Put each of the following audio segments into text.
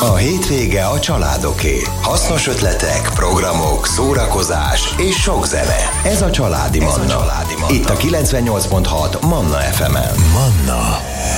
A hétvége a családoké. Hasznos ötletek, programok, szórakozás és sok zene. Ez a Családi Manna. Itt a 98.6 Manna FM-en. Manna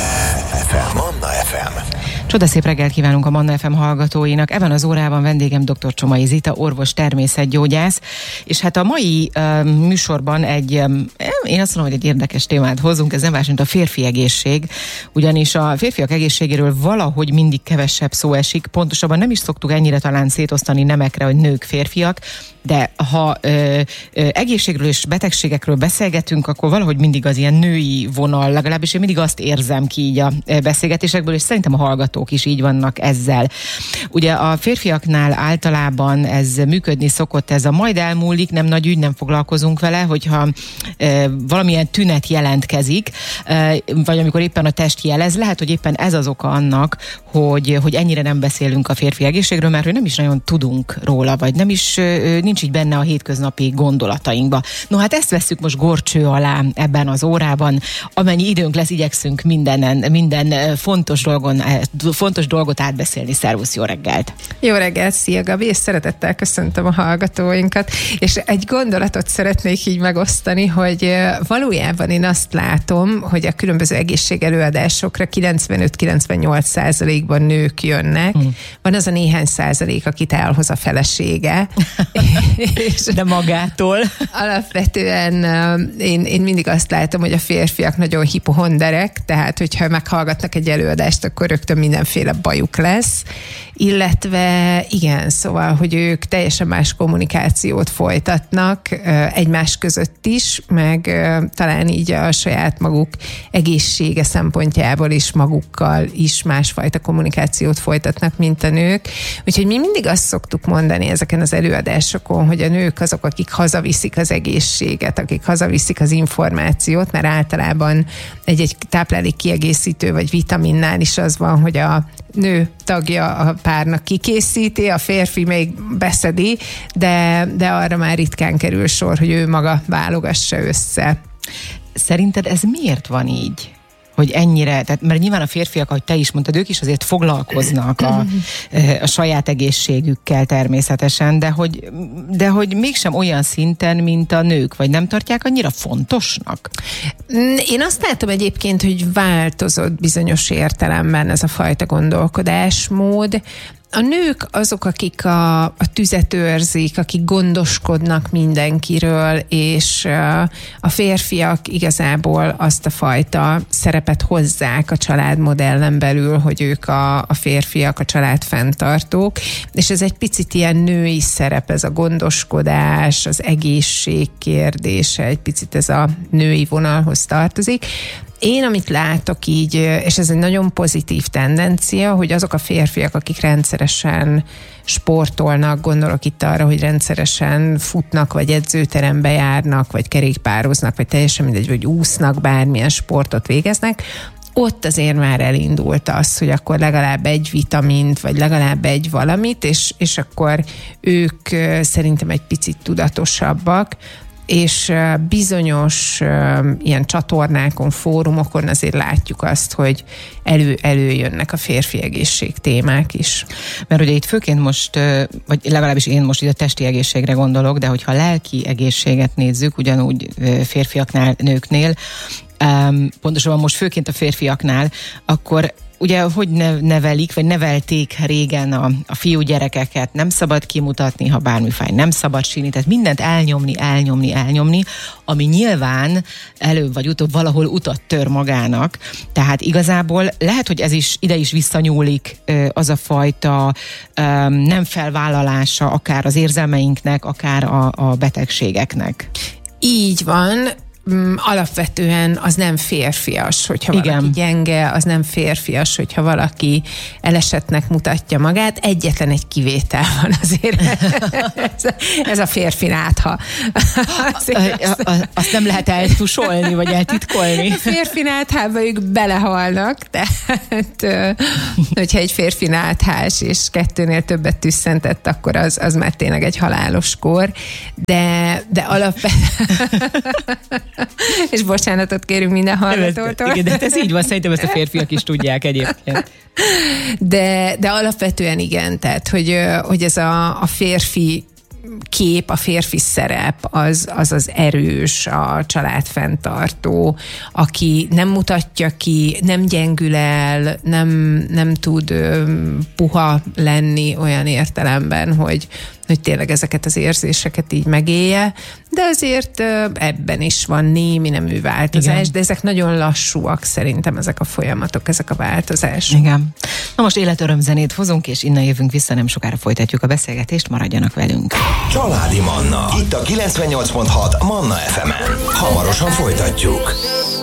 FM. Csodaszép reggelt kívánunk a Manna FM hallgatóinak. Ebben az órában vendégem dr. Csomai Zita, orvos, természetgyógyász, és hát a mai műsorban én azt mondom, hogy egy érdekes témát hozunk, ez nem más, mint a férfi egészség, ugyanis a férfiak egészségéről valahogy mindig kevesebb szó esik, pontosabban nem is szoktuk ennyire talán szétosztani nemekre, hogy nők, férfiak, de ha egészségről és betegségekről beszélgetünk, akkor valahogy mindig az ilyen női vonal, legalábbis én mindig azt érzem ki így a beszélgetésekből, és szerintem a hallgatók is így vannak ezzel. Ugye a férfiaknál általában ez működni szokott, ez a majd elmúlik, nem nagy ügy, nem foglalkozunk vele, hogyha valamilyen tünet jelentkezik, vagy amikor éppen a test jelez, lehet, hogy éppen ez az oka annak, hogy ennyire nem beszélünk a férfi egészségről, mert hogy nem is nagyon tudunk róla, vagy nem is nincs így benne a hétköznapi gondolatainkba. No, hát ezt vesszük most górcső alá ebben az órában. Amennyi időnk lesz, igyekszünk minden fontos dolgot átbeszélni. Szervusz, jó reggelt! Jó reggelt, szia Gabi, és szeretettel köszöntöm a hallgatóinkat. És egy gondolatot szeretnék így megosztani, hogy valójában én azt látom, hogy a különböző egészségelőadásokra 95-98%-ban nők jönnek. Van az a néhány százalék, akit elhoz a felesége. De magától. Alapvetően én mindig azt látom, hogy a férfiak nagyon hipohonderek, tehát hogyha meghallgatnak egy előadást, akkor rögtön mindenféle bajuk lesz, illetve igen, szóval, hogy ők teljesen más kommunikációt folytatnak egymás között is, meg talán így a saját maguk egészsége szempontjából is magukkal is másfajta kommunikációt folytatnak, mint a nők. Úgyhogy mi mindig azt szoktuk mondani ezeken az előadásokon, hogy a nők azok, akik hazaviszik az egészséget, akik hazaviszik az információt, mert általában egy táplálék kiegészítő vagy vitaminnál is az van, hogy a nő tagja a párnak kikészíti, a férfi még beszedi, de arra már ritkán kerül sor, hogy ő maga válogassa össze. Szerinted ez miért van így? Hogy ennyire, tehát, mert nyilván a férfiak, ahogy te is mondtad, ők is azért foglalkoznak a saját egészségükkel természetesen, de hogy mégsem olyan szinten, mint a nők, vagy nem tartják annyira fontosnak? Én azt látom egyébként, hogy változott bizonyos értelemben ez a fajta gondolkodásmód. A nők azok, akik a tüzet őrzik, akik gondoskodnak mindenkiről, és a férfiak igazából azt a fajta szerepet hozzák a családmodellen belül, hogy ők a férfiak, a család fenntartók, és ez egy picit ilyen női szerep, ez a gondoskodás, az egészség kérdése, egy picit ez a női vonalhoz tartozik. Én, amit látok így, és ez egy nagyon pozitív tendencia, hogy azok a férfiak, akik rendszeresen sportolnak, gondolok itt arra, hogy rendszeresen futnak, vagy edzőterembe járnak, vagy kerékpároznak, vagy teljesen mindegy, vagy úsznak, bármilyen sportot végeznek, ott azért már elindult az, hogy akkor legalább egy vitamint, vagy legalább egy valamit, és akkor ők szerintem egy picit tudatosabbak, és bizonyos ilyen csatornákon, fórumokon azért látjuk azt, hogy előjönnek a férfi egészség témák is. Mert ugye itt főként most, vagy legalábbis én most itt a testi egészségre gondolok, de hogyha lelki egészséget nézzük, ugyanúgy férfiaknál, nőknél, pontosabban most főként a férfiaknál, akkor ugye, hogy nevelik, vagy nevelték régen a fiúgyerekeket, nem szabad kimutatni, ha bármi fáj, nem szabad sírni, tehát mindent elnyomni, ami nyilván előbb vagy utóbb valahol utat tör magának. Tehát igazából lehet, hogy ez is ide is visszanyúlik, az a fajta nem felvállalása akár az érzelmeinknek, akár a betegségeknek. Így van. Alapvetően az nem férfias, hogyha valaki gyenge, az nem férfias, hogyha valaki elesettnek mutatja magát. Egyetlen egy kivétel van azért. Ez a férfi nátha. Azt nem lehet eltusolni, vagy eltitkolni. A férfi náthába ők belehalnak, tehát hogyha egy férfi náthás és 2-nél többet tüsszentett, akkor az már tényleg egy halálos kór. De alapvetően És bocsánatot kérünk minden hallgatótól. Igen, de ez így van, szerintem ezt a férfiak is tudják egyébként. De alapvetően igen, tehát hogy ez a férfi kép, a férfi szerep az erős, a családfenntartó, aki nem mutatja ki, nem gyengül el, nem tud puha lenni olyan értelemben, hogy tényleg ezeket az érzéseket így megélje, de azért ebben is van némi nemű változás, igen. De ezek nagyon lassúak szerintem, ezek a folyamatok, ezek a változások. Igen. Na most életörömzenét hozunk, és innen jövünk vissza, nem sokára folytatjuk a beszélgetést, maradjanak velünk. Családi Manna, itt a 98.6 Manna FM-en. Hamarosan folytatjuk.